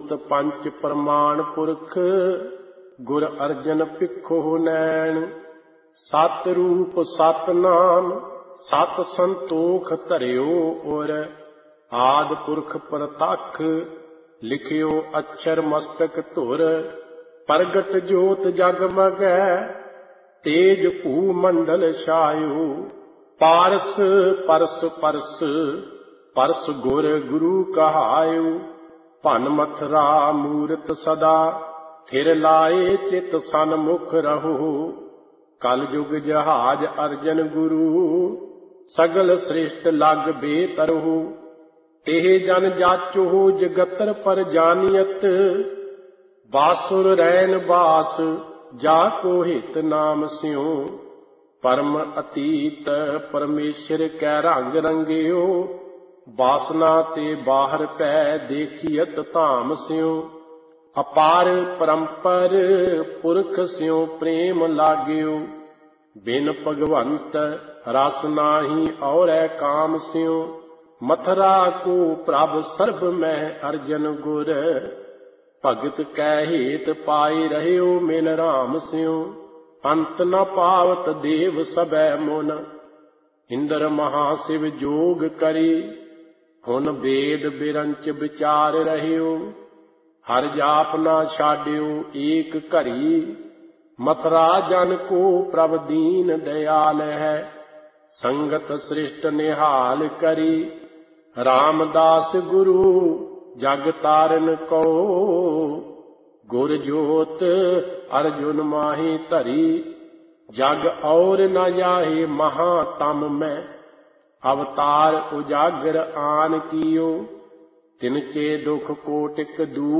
भूत पंच प्रमाण पुरख गुर अर्जन भिक्खो नैन। सत रूप सत नाम सत संतोख धरियो और आद पुरख प्रतख लिखियो अक्षर मस्तक धुर। प्रगट जोत जगमगै तेज भू मंडल छायो। पारस परस परस परस गुर गुरु कहायो। भन मथुरा मूरत सदा थिर लाए चित सन्मुख रहो। कल युग जहाज अर्जन गुरु सगल श्रेष्ठ लग बेतरहु। तेह जन जाचो जगतर पर जानियत बासुर रैन बास जाको हित नाम स्यों। परम अतीत परमेश्वर कै रंग रंगियो वासना ते बाहर पै देखियत धाम स्यों। अपार परंपर पुरख स्यों प्रेम लाग्यो बिन भगवंत रस नाही और काम स्यों। मथुरा को प्रभ सर्ब में अर्जन गुर भगत कै हेत पाए रहियो मिल राम स्यों। अंत न पावत देव सबै मुन इंद्र महाशिव जोग करी। हुन वेद बिरंच विचार रहियो हर जाप न छाड्यो एक घड़ी। मथुरा जन को प्रभ दीन दयाल है संगत सृष्ट निहाल करी। रामदास गुरु जग तारन को गुर जोत अर्जुन माही धरी। जग और न जाहे महातम में अवतार उजागर आन कियो। तिनके दुख कोटिक दूर